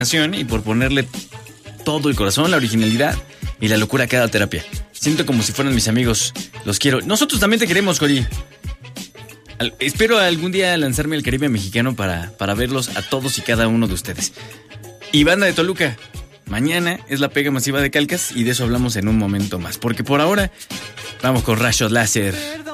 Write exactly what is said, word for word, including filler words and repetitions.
y por ponerle todo el corazón, la originalidad y la locura a cada terapia. Siento como si fueran mis amigos. Los quiero. Nosotros también te queremos, Cori. Al, espero algún día lanzarme al Caribe mexicano para, para verlos a todos y cada uno de ustedes. Y banda de Toluca, mañana es la pega masiva de Calcas y de eso hablamos en un momento más. Porque por ahora, vamos con Rayos Láser.